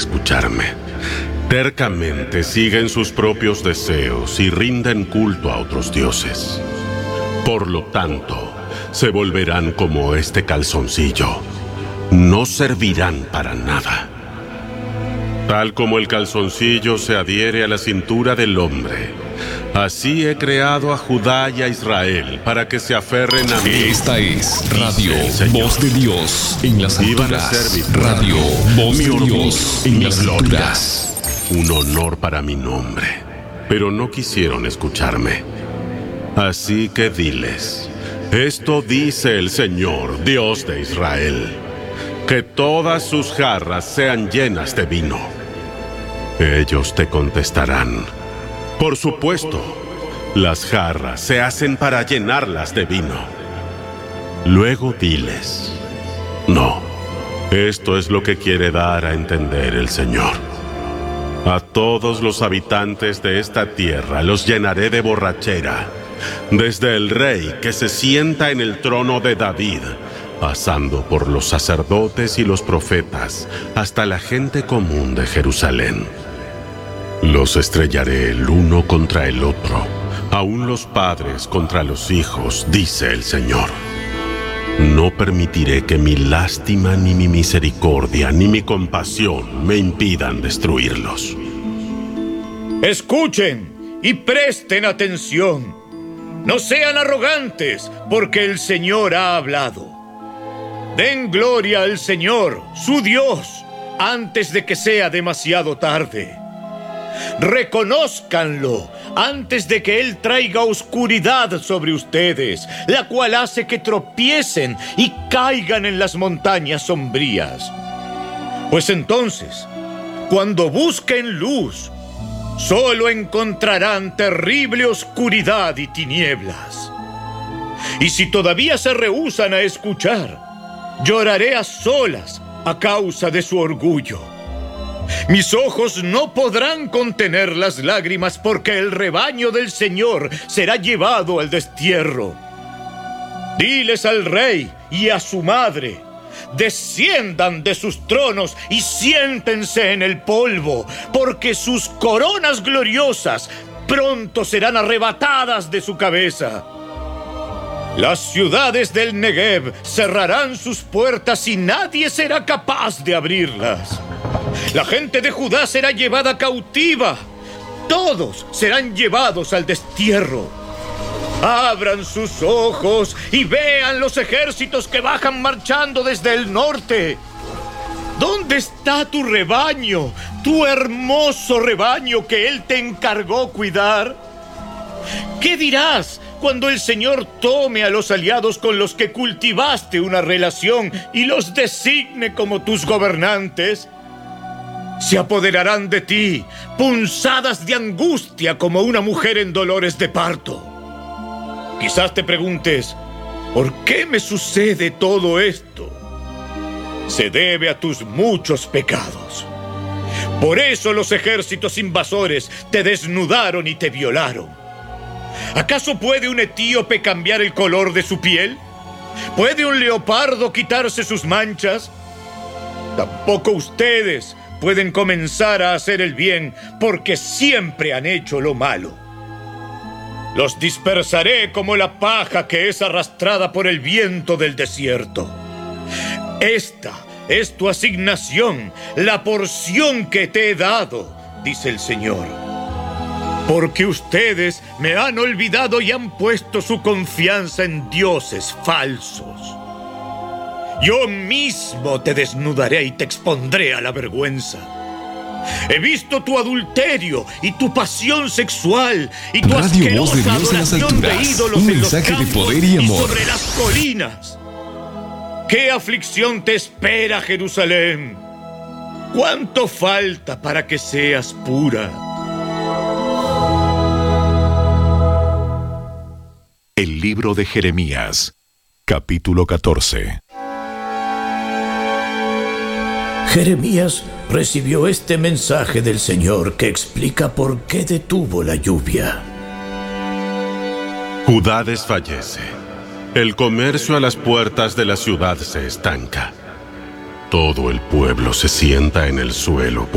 escucharme. Tercamente siguen sus propios deseos y rinden culto a otros dioses. Por lo tanto, se volverán como este calzoncillo. No servirán para nada. Tal como el calzoncillo se adhiere a la cintura del hombre, así he creado a Judá y a Israel para que se aferren a mí. Esta es Radio Voz de Dios en las Iban a alturas. ser mi Radio Voz mi de orgullo Dios y en mi las gloria. alturas. Un honor para mi nombre, pero no quisieron escucharme. Así que diles, esto dice el Señor, Dios de Israel, que todas sus jarras sean llenas de vino. Ellos te contestarán, por supuesto, las jarras se hacen para llenarlas de vino. Luego diles, no, esto es lo que quiere dar a entender el Señor. A todos los habitantes de esta tierra los llenaré de borrachera, desde el rey que se sienta en el trono de David, pasando por los sacerdotes y los profetas, hasta la gente común de Jerusalén. Los estrellaré el uno contra el otro, aún los padres contra los hijos, dice el Señor. No permitiré que mi lástima, ni mi misericordia, ni mi compasión me impidan destruirlos. Escuchen y presten atención. No sean arrogantes, porque el Señor ha hablado. Den gloria al Señor, su Dios, antes de que sea demasiado tarde. Reconózcanlo antes de que Él traiga oscuridad sobre ustedes, la cual hace que tropiecen y caigan en las montañas sombrías. Pues entonces, cuando busquen luz, solo encontrarán terrible oscuridad y tinieblas. Y si todavía se rehúsan a escuchar, lloraré a solas a causa de su orgullo. Mis ojos no podrán contener las lágrimas, porque el rebaño del Señor será llevado al destierro. Diles al rey y a su madre: desciendan de sus tronos y siéntense en el polvo, porque sus coronas gloriosas pronto serán arrebatadas de su cabeza. Las ciudades del Negev cerrarán sus puertas y nadie será capaz de abrirlas. La gente de Judá será llevada cautiva. Todos serán llevados al destierro. Abran sus ojos y vean los ejércitos que bajan marchando desde el norte. ¿Dónde está tu rebaño, tu hermoso rebaño que Él te encargó cuidar? ¿Qué dirás cuando el Señor tome a los aliados con los que cultivaste una relación y los designe como tus gobernantes? Se apoderarán de ti, punzadas de angustia como una mujer en dolores de parto. Quizás te preguntes, ¿por qué me sucede todo esto? Se debe a tus muchos pecados. Por eso los ejércitos invasores te desnudaron y te violaron. ¿Acaso puede un etíope cambiar el color de su piel? ¿Puede un leopardo quitarse sus manchas? Tampoco ustedes pueden comenzar a hacer el bien, porque siempre han hecho lo malo. Los dispersaré como la paja que es arrastrada por el viento del desierto. Esta es tu asignación, la porción que te he dado, dice el Señor. Porque ustedes me han olvidado y han puesto su confianza en dioses falsos. Yo mismo te desnudaré y te expondré a la vergüenza. He visto tu adulterio y tu pasión sexual y tu Radio Voz de asquerosa Dios en las adoración de alturas. ídolos Un en los mensaje de campos poder y amor. sobre las colinas. ¿Qué aflicción te espera, Jerusalén? ¿Cuánto falta para que seas pura? El libro de Jeremías, capítulo 14. Jeremías recibió este mensaje del Señor que explica por qué detuvo la lluvia. Judá desfallece. El comercio a las puertas de la ciudad se estanca. Todo el pueblo se sienta en el suelo